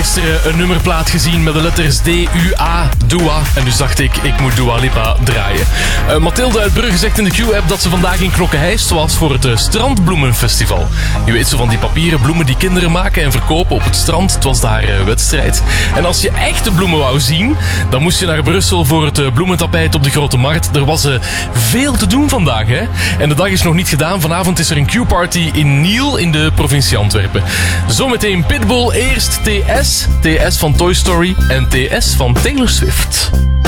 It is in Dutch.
gisteren een nummerplaat gezien met de letters D-U-A, Dua. En dus dacht ik moet Dua Lipa draaien. Mathilde uit Brugge zegt in de Q-app dat ze vandaag in Knokke-Heist was voor het Strandbloemenfestival. Je weet zo van die papieren bloemen die kinderen maken en verkopen op het strand. Het was daar wedstrijd. En als je echte bloemen wou zien, dan moest je naar Brussel voor het bloementapijt op de Grote Markt. Er was veel te doen vandaag, hè? En de dag is nog niet gedaan. Vanavond is er een Q-party in Niel in de provincie Antwerpen. Zometeen Pitbull, eerst TS van Toy Story en TS van Taylor Swift.